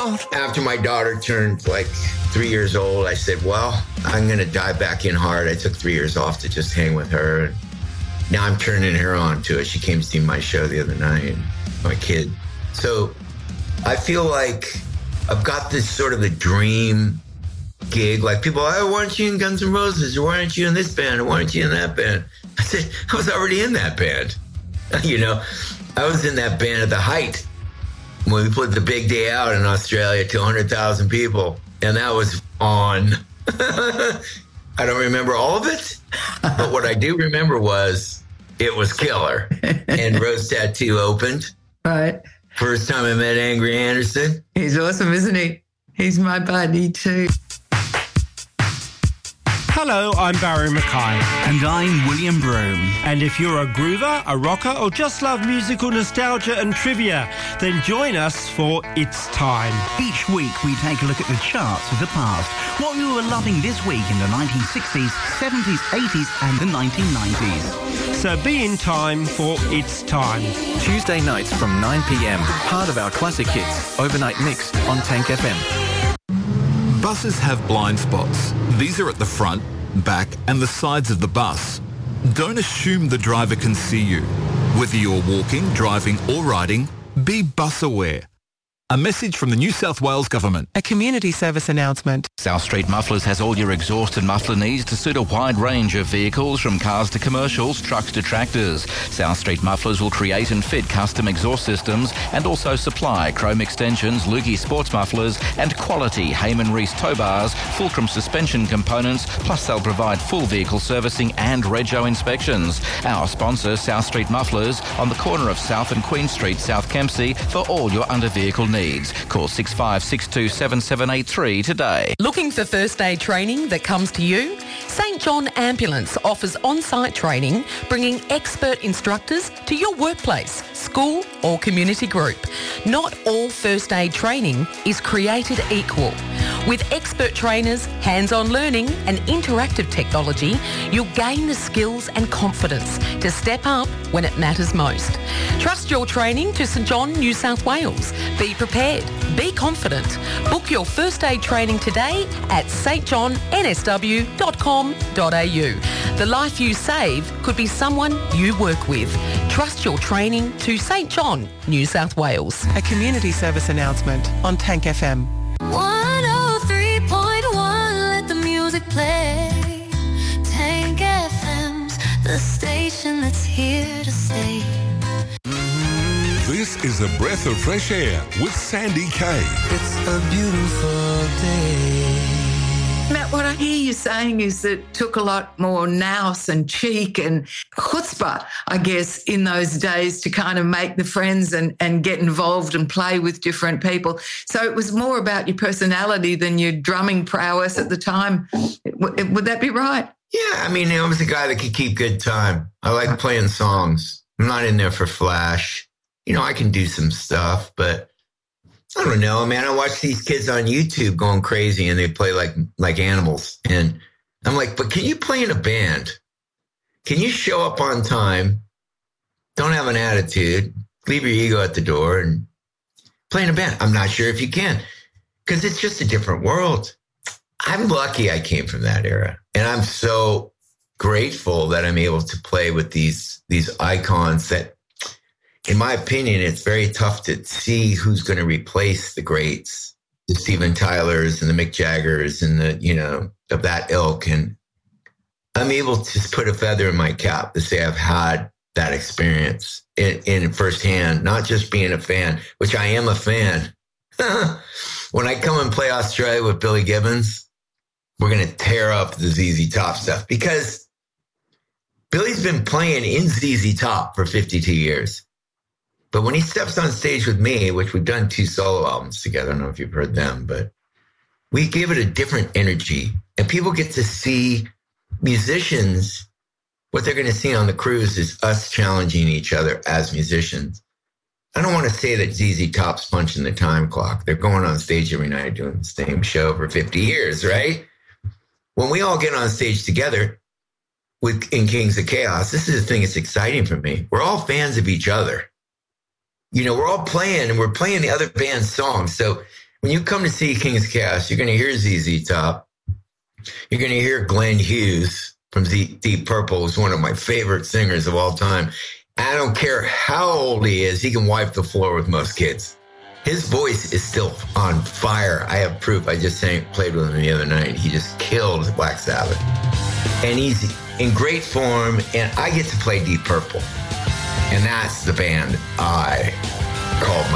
After my daughter turned like 3 years old, I said, well, I'm going to dive back in hard. I took 3 years off to just hang with her. Now I'm turning her on to it. She came to see my show the other night, my kid. So I feel like I've got this sort of a dream gig. Like people, oh, why aren't you in Guns N' Roses? Or why aren't you in this band? Or why aren't you in that band? I said, I was already in that band. You know, I was in that band at the height when we put The Big Day Out in Australia to 100,000 people. And that was on. I don't remember all of it, but what I do remember was it was killer. And Rose Tattoo opened. Right. First time I met Angry Anderson. He's awesome, isn't he? He's my buddy too. Hello, I'm Barry Mackay. And I'm William Broome. And if you're a groover, a rocker, or just love musical nostalgia and trivia, then join us for It's Time. Each week we take a look at the charts of the past, what we were loving this week in the 1960s, 70s, 80s and the 1990s. So be in time for It's Time. Tuesday nights from 9 p.m, part of our classic hits, overnight mix on Tank FM. Buses have blind spots. These are at the front, back and the sides of the bus. Don't assume the driver can see you. Whether you're walking, driving or riding, be bus aware. A message from the New South Wales Government. A community service announcement. South Street Mufflers has all your exhaust and muffler needs to suit a wide range of vehicles, from cars to commercials, trucks to tractors. South Street Mufflers will create and fit custom exhaust systems and also supply chrome extensions, Lukey sports mufflers and quality Heyman Reese tow bars, Fulcrum suspension components, plus they'll provide full vehicle servicing and rego inspections. Our sponsor, South Street Mufflers, on the corner of South and Queen Street, South Kempsey, for all your under vehicle needs. Call 65627783 today. Looking for first aid training that comes to you? St John Ambulance offers on-site training, bringing expert instructors to your workplace, school or community group. Not all first aid training is created equal. With expert trainers, hands-on learning and interactive technology, you'll gain the skills and confidence to step up when it matters most. Trust your training to St John, New South Wales. Be prepared. Be confident. Book your first aid training today at stjohnsw.com.au. The life you save could be someone you work with. Trust your training to St John, New South Wales. A community service announcement on Tank FM. 103.1, let the music play. Tank FM's the station that's here to stay. This is a breath of fresh air with Sandy Kay. It's a beautiful day. Matt, what I hear you saying is that it took a lot more nous and cheek and chutzpah, I guess, in those days to kind of make the friends and get involved and play with different people. So it was more about your personality than your drumming prowess at the time. Would that be right? Yeah, I mean, I was a guy that could keep good time. I like playing songs. I'm not in there for flash. You know, I can do some stuff, but I don't know, man. I watch these kids on YouTube going crazy and they play like animals. And I'm like, but can you play in a band? Can you show up on time? Don't have an attitude. Leave your ego at the door and play in a band. I'm not sure if you can, because it's just a different world. I'm lucky I came from that era. And I'm so grateful that I'm able to play with these icons that, in my opinion, it's very tough to see who's going to replace the greats, the Steven Tylers and the Mick Jaggers and the, you know, of that ilk. And I'm able to put a feather in my cap to say I've had that experience in firsthand, not just being a fan, which I am a fan. When I come and play Australia with Billy Gibbons, we're going to tear up the ZZ Top stuff because Billy's been playing in ZZ Top for 52 years. But when he steps on stage with me, which we've done 2 solo albums together, I don't know if you've heard them, but we give it a different energy. And people get to see musicians. What they're going to see on the cruise is us challenging each other as musicians. I don't want to say that ZZ Top's punching the time clock. They're going on stage every night doing the same show for 50 years, right? When we all get on stage together in Kings of Chaos, this is the thing that's exciting for me. We're all fans of each other. You know, we're all playing and we're playing the other band's songs. So when you come to see King's Cast, you're going to hear ZZ Top. You're going to hear Glenn Hughes from Deep Purple, who's one of my favorite singers of all time. I don't care how old he is, he can wipe the floor with most kids. His voice is still on fire. I have proof. I just played with him the other night. He just killed Black Sabbath. And he's in great form, and I get to play Deep Purple. And that's the band I called